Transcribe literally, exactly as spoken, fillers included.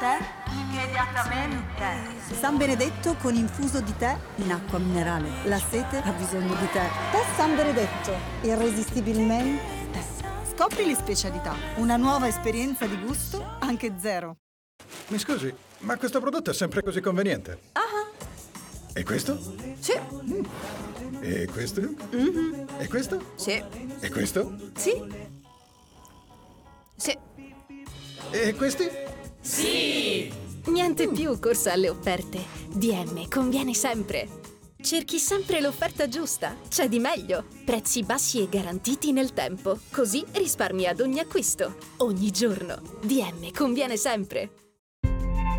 tè immediatamente. San Benedetto con infuso di tè in acqua minerale. La sete ha bisogno di tè. Tè San Benedetto, irresistibilmente. Scopri le specialità. Una nuova esperienza di gusto, anche zero. Mi scusi, ma questo prodotto è sempre così conveniente? Ah. E questo? Sì. Mm. E questo? Mm-hmm. E questo? Sì. E questo? Sì. Sì. E questi? Sì! Niente più corsa alle offerte. D M conviene sempre. Cerchi sempre l'offerta giusta. C'è di meglio. Prezzi bassi e garantiti nel tempo. Così risparmi ad ogni acquisto. Ogni giorno. D M conviene sempre.